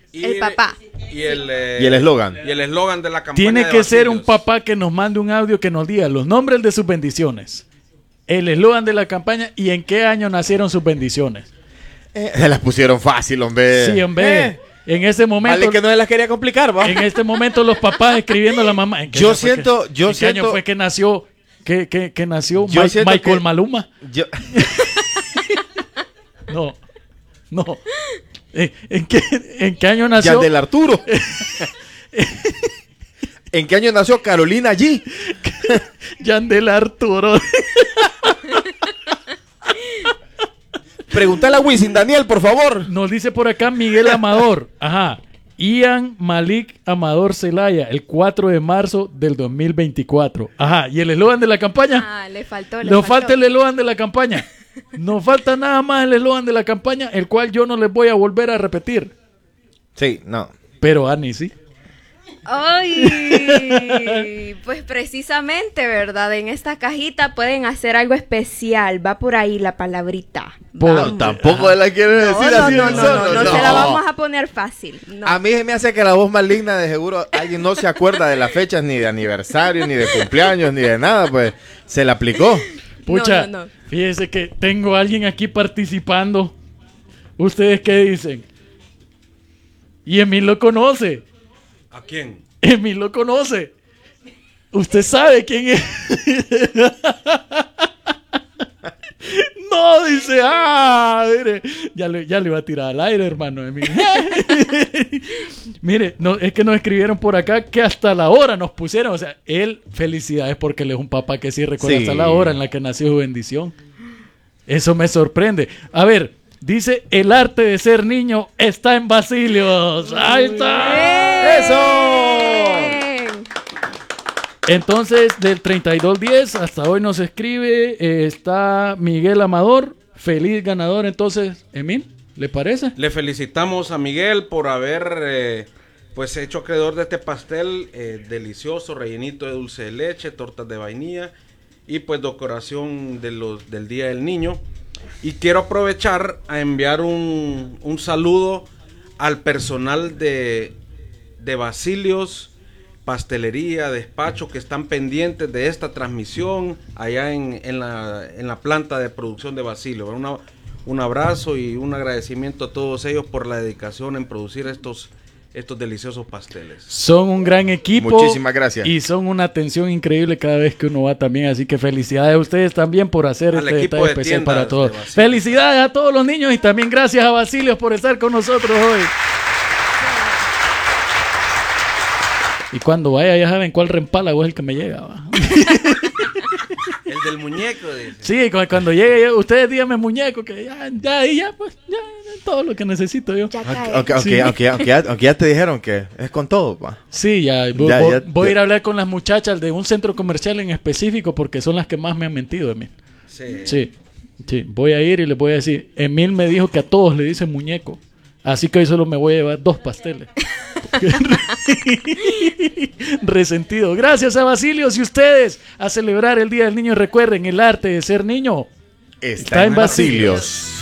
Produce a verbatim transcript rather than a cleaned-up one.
Y el papá. Y el eh, y el eslogan. Y el eslogan de la campaña. Tiene de que ser un Basilios. papá que nos mande un audio que nos diga los nombres de sus bendiciones, el eslogan de la campaña y en qué año nacieron sus bendiciones. Eh, se las pusieron fácil, hombre. Sí, hombre. Eh. En ese momento, Vale que no se las quería complicar, va. en este momento los papás escribiendo a la mamá. ¿En qué Yo año fue siento- que, yo ¿en qué siento- año fue que nació, que, que, que nació Yo Mike- siento Michael que- Maluma? Yo, No, no. ¿En, en qué, ¿En qué año nació? Yandel Arturo. ¿En qué año nació Carolina G? Yandel Arturo. Pregúntale a Wisin Daniel, por favor. Nos dice por acá Miguel Amador. Ajá. Ian Malik Amador Zelaya, el cuatro de marzo del dos mil veinticuatro. Ajá. ¿Y el eslogan de la campaña? Ah, le faltó. Le Nos faltó. falta el eslogan de la campaña. Nos falta nada más el eslogan de la campaña, el cual yo no les voy a volver a repetir. Sí, no. Pero Ani sí. Ay, pues precisamente, ¿verdad? En esta cajita pueden hacer algo especial. Va por ahí la palabrita. Por- Vamos. Tampoco la quieren No, decir no, así no, en no, solo. no, no, se la vamos a poner fácil. No. A mí se me hace que la voz maligna de seguro alguien no se acuerda de las fechas ni de aniversario, ni de cumpleaños, ni de nada, pues se la aplicó. Pucha, No, no, no. fíjese que tengo a alguien aquí participando. ¿Ustedes qué dicen? Y Emil lo conoce. ¿A quién? Emil lo conoce. Usted sabe quién es. No, dice, ah, mire, ya le, ya le iba a tirar al aire, hermano Emil. Mire, no, es que nos escribieron por acá que hasta la hora nos pusieron. O sea, él, felicidades porque él es un papá que sí recuerda Sí. hasta la hora en la que nació su bendición. Eso me sorprende. A ver, dice, el arte de ser niño está en Basilios. Ahí está. ¡Eso! Bien. Entonces, del treinta y dos diez hasta hoy nos escribe, eh, está Miguel Amador, feliz ganador. Entonces, Emil, ¿le parece? Le felicitamos a Miguel por haber eh, pues hecho acreedor de este pastel eh, delicioso, rellenito de dulce de leche, tortas de vainilla y pues decoración de los, del Día del Niño. Y quiero aprovechar a enviar un, un saludo al personal de, de Basilios, pastelería, despacho, que están pendientes de esta transmisión allá en, en, la, en la planta de producción de Basilio. Una, un abrazo y un agradecimiento a todos ellos por la dedicación en producir estos, estos deliciosos pasteles. Son un gran equipo. Muchísimas gracias. Y son una atención increíble cada vez que uno va también. Así que felicidades a ustedes también por hacer Al este equipo detalle de especial tiendas para todos. de Basilios. Felicidades a todos los niños y también gracias a Basilios por estar con nosotros hoy. Y cuando vaya ya saben cuál reempálago es el que me llega, ¿va? El del muñeco, dice. Sí, cu- cuando llegue yo, ustedes díganme muñeco, que ya, ya, y ya, pues, ya, ya, todo lo que necesito yo. Ya Aunque, cae. aunque, aunque, Sí. aunque, aunque ya, aunque ya te dijeron que es con todo, pa. Sí, ya, vo- Ya, vo- ya, voy a ir ya. a hablar con las muchachas de un centro comercial en específico porque son las que más me han mentido, Emil. Sí. Sí, sí, voy a ir y les voy a decir, Emil me dijo que a todos le dicen muñeco, así que hoy solo me voy a llevar dos pasteles. Resentido. Gracias a Basilios y ustedes a celebrar el Día del Niño. Recuerden, el arte de ser niño Está, Está en en Basilios.